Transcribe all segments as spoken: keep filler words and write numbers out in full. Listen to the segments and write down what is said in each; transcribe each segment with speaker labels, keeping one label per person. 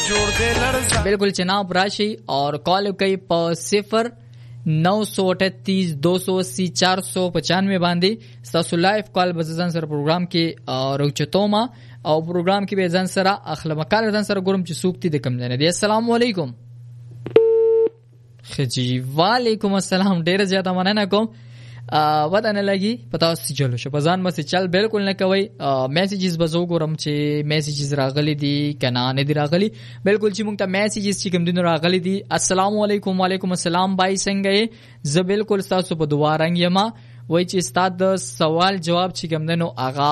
Speaker 1: बिल्कुल जनाब राशि और कॉल कई पर सिफर नौ सौ अठतीस दो सौ अस्सी चार सौ पचानवे बांधी ससु लाइव कॉल बजन सर प्रोग्राम के और चतोमा और प्रोग्राम की बेजन सरा अखला मकाल बेजन सर गुरम ची सूक्ति दे कम जाने दे। अस्सलाम वालेकुम। जी वालेकुम अस्सलाम। ढेर ज्यादा मनाना को वदन लगी पता सी चलो शपजान में से चल बिल्कुल न कवई मैसेजेस बजो गोरम चे मैसेजेस रागली दी कना ने दी रागली बिल्कुल ची मुंगता मैसेजेस ची कम दिन रागली दी। अस्सलाम वालेकुम। वालेकुम अस्सलाम भाई संगे ज बिल्कुल सासु प दुआ रंग यमा वही ची उस्ताद सवाल जवाब ची कम दिनो आगा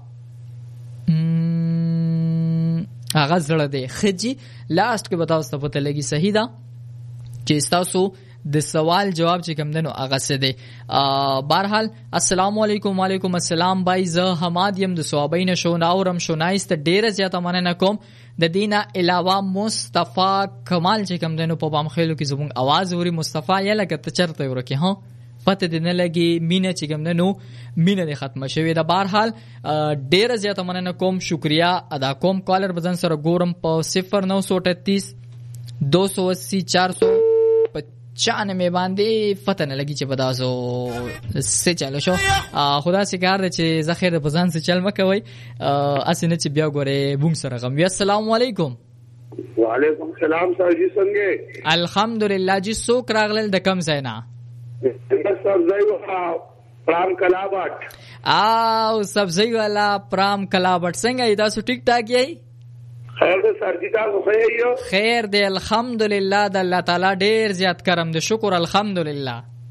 Speaker 1: आगा जड़ दे खजी लास्ट के बताओ सब पता लगी सही दा कि सासु د सवाल जवाब چې کوم دنو هغه څه دی। بهرحال السلام علیکم। وعلیکم السلام بای زه حماد یم د صوابین شو ناورم شو نایست ډیره زیاته مننه کوم د دینه علاوه مصطفی کمال چې کوم دنو په بام خېلو کې زموږ आवाज وري مصطفی یا لکه ته چرته ورکی ها پته دې نه لګي مینه چې کوم دنو مینه دې ختمه شوی دا। بهرحال ډیره زیاته مننه کوم شکریا ادا کوم کالر بزن سره ګورم په صفر نو سو اٹھتیس دو سو اسی چار سو چانه می باندې فتنه لګی چې بداسو سه چالو شو خدا سي کار چې زخیر په ځان سره چل مکوي اسنه چې بیا ګوره بوم سره غم. السلام علیکم.
Speaker 2: وعلیکم السلام ساجي څنګه؟
Speaker 1: الحمدلله جی سوک راغلل د کم ځای نه
Speaker 2: سبزی والا پرام کلابټ
Speaker 1: او سبزی والا پرام کلابټ څنګه دا سو ټیک ټاک یی
Speaker 2: خیر دے سر جی تاسو خیر یو؟
Speaker 1: خیر دے الحمدللہ د الله تعالی ډیر زیات کرم دے شکر الحمدللہ.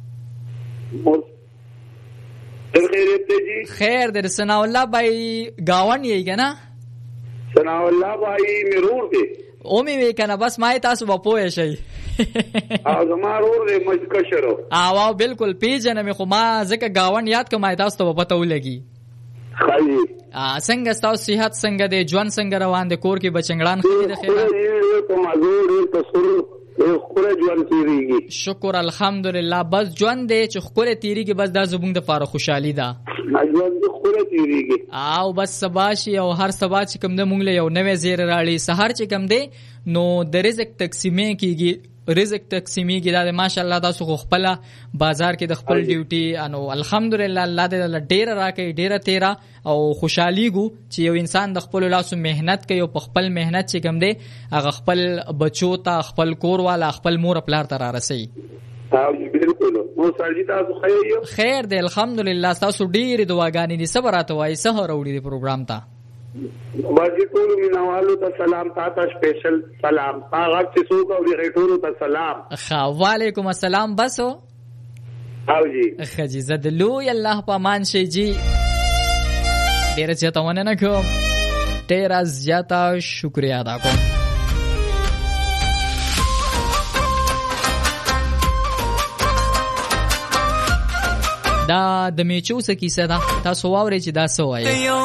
Speaker 2: خیریت دے جی؟
Speaker 1: خیر دے ثناء اللہ بھائی گاون یی کنا
Speaker 2: ثناء اللہ بھائی مرور دے
Speaker 1: اومی وی کنا بس مای تاسو بپوی شي
Speaker 2: ازما رور دے مشکشرو
Speaker 1: آوا بالکل پیجن می خو ما زکه گاون یاد کما تاسو ته پته ولګي.
Speaker 2: خایي
Speaker 1: څنګه تاسو صحت څنګه دی ژوند څنګه روان دی کور کې بچنګړان خې د خیر
Speaker 2: ته مزور ته سر خو ژوند تیریږي
Speaker 1: شکر الحمدلله بس ژوند دی چې خو تیریږي بس دا زبونږ د فارغ خوشحالي ده
Speaker 2: ژوند خو تیریږي
Speaker 1: او بس سباشي او هر سبا چې کوم د مونږ له یو نوې زیر راړي سحر چې کوم دی نو د رزق تقسیمې کیږي رزق تقسیمی کی دا ماشاءالله تاسو خو خپل بازار کې د خپل ډیوټي انو الحمدلله الله دې ډیر راکې ډیر تیرا او خوشحالي ګو چې یو انسان د خپل لاسو مهنت کوي او په خپل مهنت چې کوم دی هغه خپل بچو ته خپل کور والا خپل مور پلار ته را رسي.
Speaker 2: بالکل مو سر جی تاسو خیر یو؟
Speaker 1: خیر دی الحمدلله تاسو ډیر دعاګانې دي صبر راته وای سحر وړي دی پروګرام ته
Speaker 2: باجی ټول مینوالو ته سلام تاسو سپیشل سلام هغه چې څوک او دې ټول ته سلام.
Speaker 1: خا وعلیکم السلام بسو
Speaker 2: او جی
Speaker 1: خجی زدلو الله پامان شي جی ډیر زیاته ونه کوم ډیر زیاته شکریا ادا کوم. دا د میچو سکی صدا تاسو واوري چې دا سو وایي